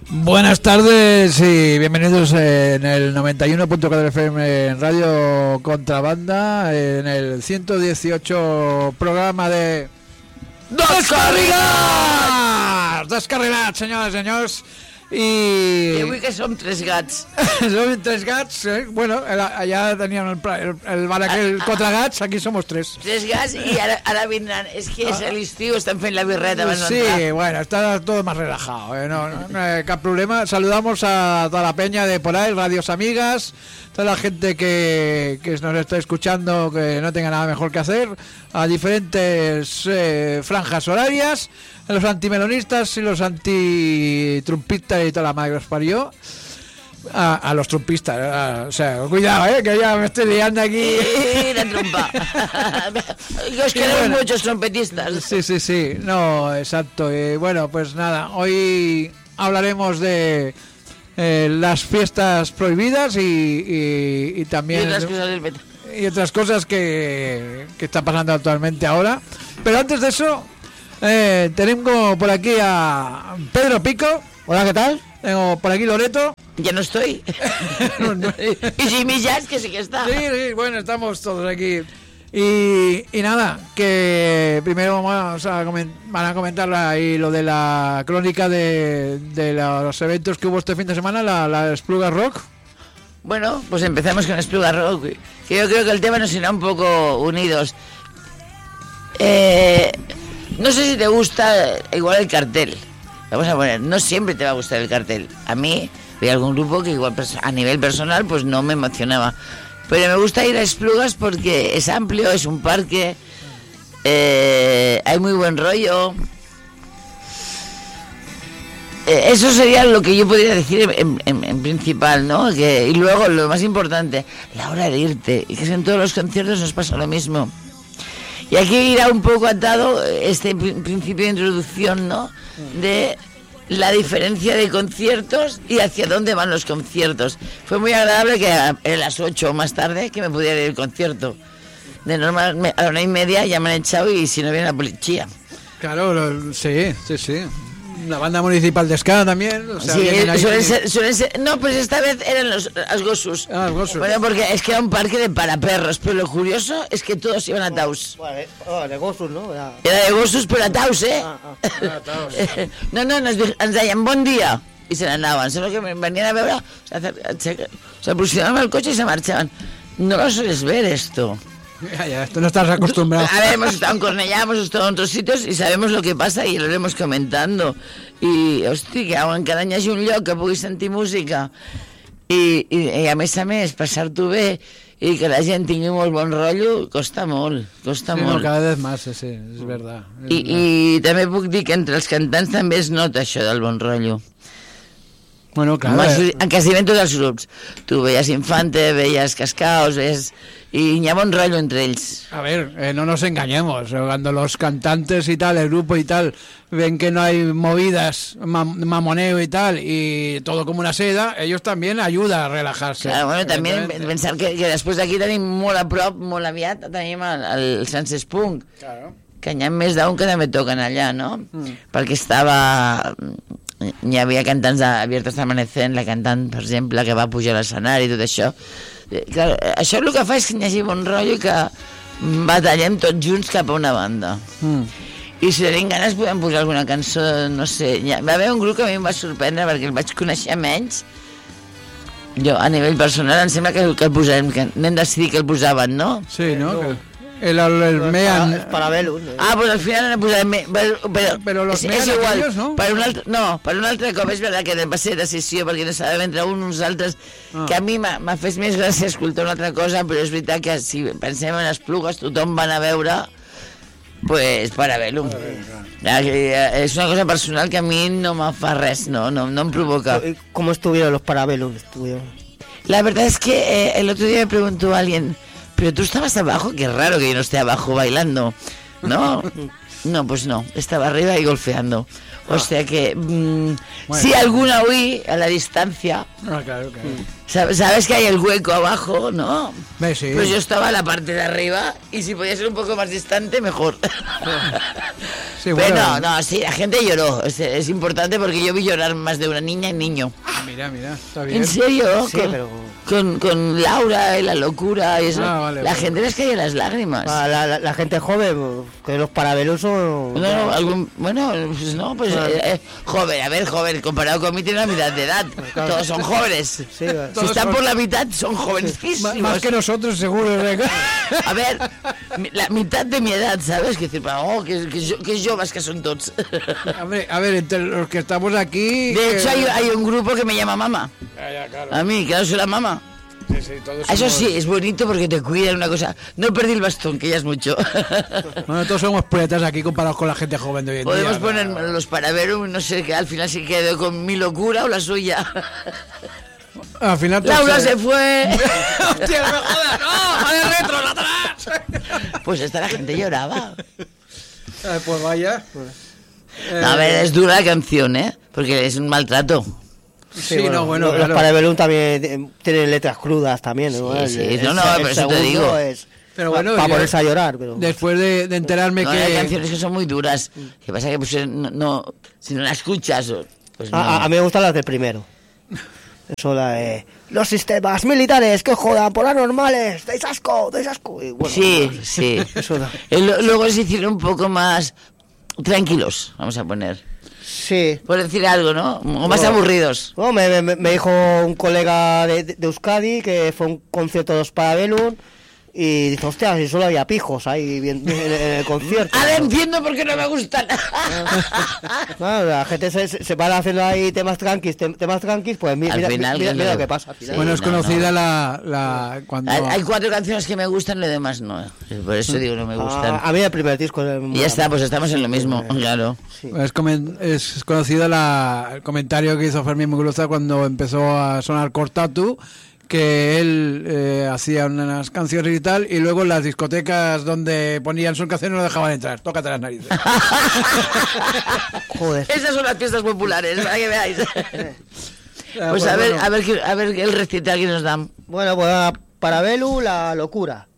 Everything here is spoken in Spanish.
Buenas tardes y bienvenidos en el 91.4 FM en Radio Contrabanda, en el 118 programa de Descarrilats! Descarrilats, senyores i senyors. I avui que som tres gats. Som tres gats, bueno, allà teníem el bar aquell quatre gats, aquí somos tres. Tres gats i ara vindran, és que és l'estiu, estan fent la birreta abans d'entrar. Sí, bueno, está todo más relajado, no hay cap problema. Saludamos a toda la peña de por ahí, radios amigas, toda la gente que nos está escuchando, que no tenga nada mejor que hacer, a diferentes franjas horarias, los antimelonistas y los antitrumpistas y toda la madre que los parió. A los trumpistas, o sea, cuidado, que ya me estoy liando aquí. La trompa. Os queremos muchos trompetistas. Sí, no, exacto. Bueno, pues nada, hoy hablaremos de las fiestas prohibidas y también... Y otras cosas que están pasando actualmente ahora. Pero antes de eso, tenemos por aquí a Pedro Pico. Hola, ¿qué tal? Tengo por aquí Loreto. Ya no estoy. Y Jimmy Jazz, que sí que está. Sí, bueno, estamos todos aquí. Y nada, que primero van a comentar ahí lo de la crónica de los eventos que hubo este fin de semana, la Espluga Rock. Bueno, pues empezamos con Espluga Rock, que yo creo que el tema nos irá un poco unidos. No sé si te gusta igual el cartel. Vamos a poner, no siempre te va a gustar el cartel. A mí, hay algún grupo que igual a nivel personal pues no me emocionaba. Pero me gusta ir a Esplugas porque es amplio, es un parque, hay muy buen rollo. Eso sería lo que yo podría decir en principal, ¿no? Y luego, lo más importante, la hora de irte. Y que en todos los conciertos nos pasa lo mismo. Y aquí irá un poco atado este principio de introducción, ¿no? De la diferencia de conciertos y hacia dónde van los conciertos. Fue muy agradable que a las 8 o más tarde que me pudiera ir al concierto. De normal, a la 1:30 ya me han echado y si no viene la policía. Claro, sí. La banda municipal de Ska también. O sea, sí, suelen ser. No, pues esta vez eran los Gossos. Los Gossos. Bueno, porque es que era un parque de paraperros, pero lo curioso es que todos iban a Taus. De Gossos, no? Era de Gossos, però a Taus, No, ens deien bon dia i se n'anaven. Solo que venien a veure, s'aproximaven al cotxe i se marchaban. No lo sueles ver esto. Ya, esto no estás acostumbrado. A ver, hemos estado en Cornellà, hemos estado en otros sitios y sabemos lo que pasa y lo iremos comentando. I, hosti, que cada any hi hagi un lloc que puguis sentir música i a més, passar-t'ho bé i que la gent tingui molt bon rotllo, costa molt. No, cada vez más, sí, és verdad. I també puc dir que entre els cantants també es nota això del bon rotllo. Bueno, claro. En quasi ben tots els grups. Tu veies Infante, veies Cascaos, y ya buen rollo entre ellos. A ver, no nos engañemos. Cuando los cantantes y tal, el grupo y tal, ven que no hay movidas, mamoneo y tal, y todo como una seda, ellos también ayuda a relajarse. Claro, bueno, también pensar que después d'aquí tenim molt a prop, molt aviat, tenim el Sanses Punk. Claro. Que n'hi ha més d'un que també toquen allà, no? Perquè hi havia cantants d'Abiertos Amanecent, la cantant, per exemple, que va pujar a l'escenari i tot això. Clar, això el que fa és que hi hagi bon rotllo i que batallem tots junts cap a una banda. I si tenim ganes podem posar alguna cançó, no sé. Va haver un grup que a mi em va sorprendre perquè el vaig conèixer menys. Jo, a nivell personal, em sembla que el posarem, que n'hem decidit que el posaven, no? Sí, no? El Mean... Es Parabellum. Pues al final han posat... Però los Mean aquellos, no? Per un altre cop, és veritat que va ser decisió, perquè no sabem entre uns altres, que a mi m'ha fet més gràcia escoltar una altra cosa, però és veritat que si pensem en Esplugues, tothom van a veure, pues Parabellum. És una cosa personal que a mi no me fa res, no em provoca. ¿Cómo estuvieron los Parabellum? La verdad es que el otro día me preguntó alguien... Pero tú estabas abajo, qué raro que yo no esté abajo bailando, ¿no? No, pues no, estaba arriba y golfeando. O sea que Bueno. si alguna oí a la distancia, Ah, claro. sabes que hay el hueco abajo, ¿no? Ve, sí. Pues yo estaba en la parte de arriba y si podía ser un poco más distante, mejor. Sí, Pero bueno. no, sí, la gente lloró. Es importante porque yo vi llorar más de una niña y niño. Mira, está bien. ¿En serio? Sí, pero... Con Laura y la locura y eso. Vale, la vale. gente les caía las lágrimas. La gente joven, que los Parabellum son... Joven, comparado con mí tiene la mitad de edad. claro. Todos son jóvenes. Sí, Si Todos están son- por la mitad, son jovencísimos. Más que nosotros, seguro. A ver, la mitad de mi edad, ¿sabes? Que decir, que joves que son tots. Hombre, a ver, entre los que estamos aquí... De hecho, hay un grupo que me llama mamá. claro. A mí, claro, soy la mamá. Sí, todos Eso somos- sí, es bonito porque te cuidan una cosa. No perdí el bastón, que ya es mucho. Bueno, todos somos puretas aquí comparados con la gente joven de hoy en Podemos día. poner los Paraverum, no sé, que al final se quedó con mi locura o la suya. Al final... todos Laura se- se fue. ¡Hostia, no me jodas! ¡No! ¡Va de retro, atrás! Pues esta la gente lloraba. Pues vaya. No, a ver, es dura la canción, ¿eh? Porque es un maltrato. Sí, no, bueno, los claro. Parabellum también tienen letras crudas también, ¿no? Sí, no, pero eso te digo. Pero bueno, para yo- ponerse a llorar, pero... Después de enterarme No, hay que... canciones que son muy duras. Que pasa que pues, si no la escuchas, pues no. A mí me gustan las del primero. Eso la de... Los sistemas militares que jodan por anormales, dais asco, dais asco. Y bueno, Sí. Eso da. Luego se hicieron un poco más tranquilos, vamos a poner. Sí. Por decir algo, ¿no? O más No. aburridos. No, me dijo un colega de Euskadi que fue a un concierto de los Parabellum y dice, hostia, si solo había pijos ahí en el concierto. Ahora entiendo por qué no me gustan. Bueno, la gente se van haciendo ahí temas tranquis, pues mira, Al final, mira claro. lo que pasa. Al final. Sí. Bueno, es no, conocida la cuando... Hay 4 canciones que me gustan, lo demás no. Por eso digo, no me gustan. A mí el primer disco... Y ya está, pues estamos en lo mismo, claro. Sí. Es conocida el comentario que hizo Fermín Muguruza cuando empezó a sonar Cortatu, que él hacía unas canciones y tal, y luego en las discotecas donde ponían sus canciones no dejaban entrar. Tócate las narices. Joder. Esas son las fiestas populares, para que veáis. Pues bueno. a ver el recital que nos dan. Bueno, pues Parabellum, La Locura.